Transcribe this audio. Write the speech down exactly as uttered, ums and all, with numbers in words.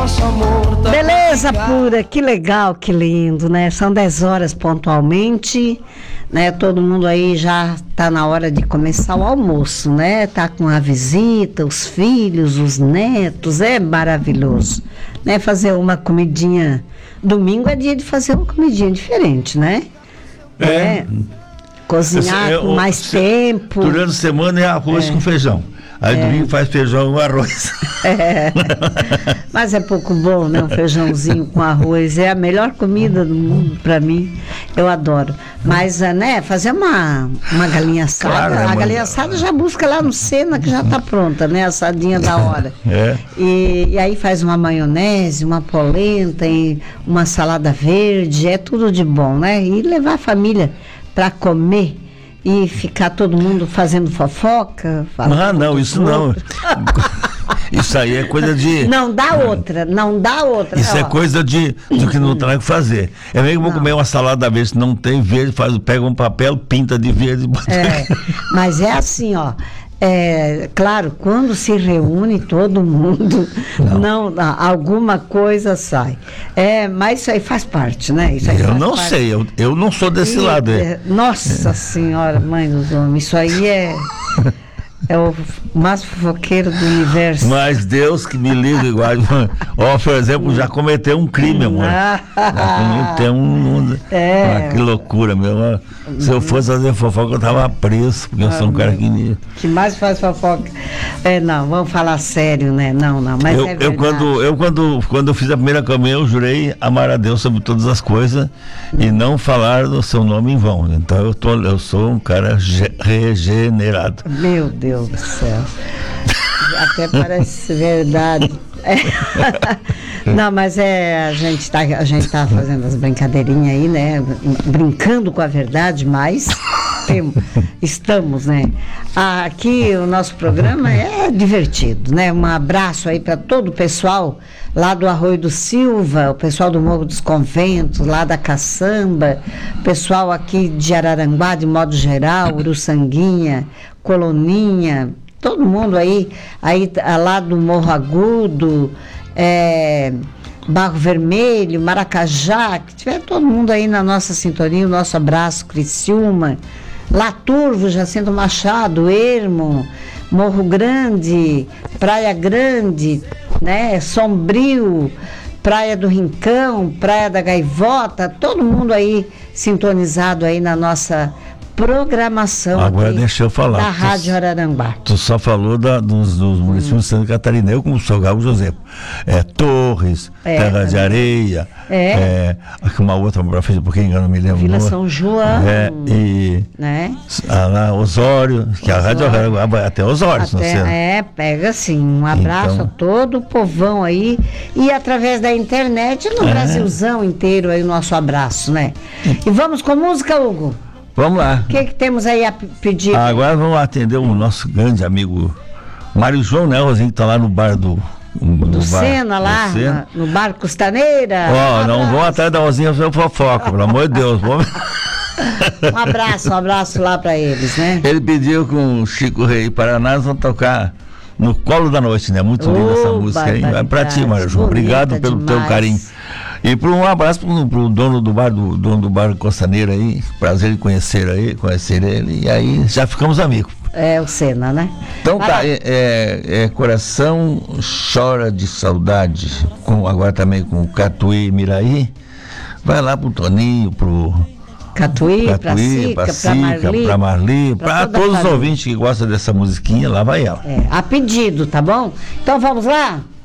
nosso amor tá Beleza complicado. pura, que legal, que lindo, né? São dez horas pontualmente, né? Todo mundo aí já tá na hora de começar o almoço, né? Tá com a visita, os filhos, os netos, é maravilhoso, né? Fazer uma comidinha, domingo é dia de fazer uma comidinha diferente, né? É. Cozinhar Eu- com eu- mais se- tempo. Durante a semana é arroz com feijão. Aí domingo faz feijão com arroz. É. Mas é pouco bom, né? Um feijãozinho com arroz. É a melhor comida do mundo para mim. Eu adoro. Mas, ah, né, fazer uma, uma galinha assada. Claro, né, a mano? galinha assada já busca lá no Sena, que já está pronta, né? Assadinha da hora. É. E, e aí faz uma maionese, uma polenta, e uma salada verde. É tudo de bom, né? E levar a família para comer. E ficar todo mundo fazendo fofoca. Ah, não, isso não. Isso aí é coisa de. Não dá outra, não dá outra. Isso é Ó, coisa de do que não tem o que fazer. É mesmo que vou Não. comer uma salada verde, não tem verde, faz, pega um papel, pinta de verde e bota. É, mas é assim, ó. É, claro, quando se reúne todo mundo, não. não, alguma coisa sai. É, mas isso aí faz parte, né? Isso aí Eu faz não parte. sei, eu, eu não sou desse E, lado. É. é, Nossa Senhora, mãe dos homens, isso aí é, é o mais fofoqueiro do universo. Mas Deus que me liga igual. Ó, por exemplo, já cometeu um crime, amor. Já cometeu um. um É. ah, que loucura, meu. Ó, se eu fosse fazer fofoca, eu tava preso, porque eu sou um cara que. Que mais faz fofoca. É, não, vamos falar sério, né? Não, não, mas eu, é eu, verdade. quando, eu quando, quando eu fiz a primeira comunhão, eu jurei amar a Deus sobre todas as coisas e não falar do seu nome em vão. Então eu, tô, eu sou um cara ge- regenerado. Meu Deus do céu. Até parece verdade. É. Não, mas é, a gente está a gente tá fazendo as brincadeirinhas aí, né? Brincando com a verdade, mas tem- estamos, né? Ah, aqui o nosso programa é divertido, né? Um abraço aí para todo o pessoal lá do Arroio do Silva, o pessoal do Morro dos Conventos, lá da Caçamba, o pessoal aqui de Araranguá, de modo geral, Uruçanguinha, Coloninha, todo mundo aí, aí ah, lá do Morro Agudo, é, Barro Vermelho, Maracajá, que tiver todo mundo aí na nossa sintonia, o nosso abraço, Criciúma, Laturvo, Jacinto Machado, Ermo, Morro Grande, Praia Grande, né, Sombrio, Praia do Rincão, Praia da Gaivota, todo mundo aí sintonizado aí na nossa programação Agora aqui deixa eu falar. da Tu- Rádio Araranguá. Tu só falou da- dos, dos municípios de Santa Catarina, eu como sou Galo José. É, Torres, É, Terra de também. Areia, É. é, aqui uma outra, para fez um pouquinho, eu não me lembro. Vila o nome. São João, É, e né? ah, lá, Osório, que a Rádio Osório. Araranguá vai até Osório, se não sei. Até, é, pega assim, um abraço Então- a todo o povão aí e através da internet no É. Brasilzão inteiro aí o nosso abraço, né? E vamos com música, Hugo? Vamos lá. O que, que temos aí a p- pedir? Agora vamos atender o nosso grande amigo Mário João, né, Rosinho, que tá lá no bar do. do bar- Sena lá, do Sena. na- no Bar Costaneira. Ó, Um não abraço. vão atrás da Rosinha fazer fofoca, pelo amor de Deus. Vamos... Um abraço, um abraço lá pra eles, né? Ele pediu com o Chico Rei Paraná, nós vamos tocar No Colo da Noite, né? Muito linda essa Oh, música aí. Vai pra ti, barbaridade, Mário João. Obrigado bonita pelo teu demais. carinho. E para um abraço pro, pro dono do bar, do dono do bar Costaneira aí. Prazer em conhecer aí, conhecer ele. E aí já ficamos amigos. É o Sena, né? Então Vai tá, lá. é, é- é Coração Chora de Saudade, com, agora também com o Catuí e Miraí. Vai lá pro Toninho, pro Catuí, pra Catuí, Sica, pra pra Sica, Marli. pra Marli, pra pra toda a todos os família. ouvintes que gostam dessa musiquinha, lá vai ela. É, a pedido, tá bom? Então vamos lá?